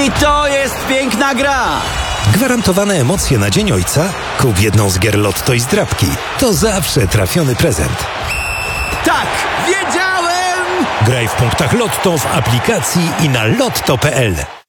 I to jest piękna gra! Gwarantowane emocje na Dzień Ojca? Kup jedną z gier Lotto i zdrabki. To zawsze trafiony prezent. Tak, wiedziałem! Graj w punktach Lotto w aplikacji i na lotto.pl.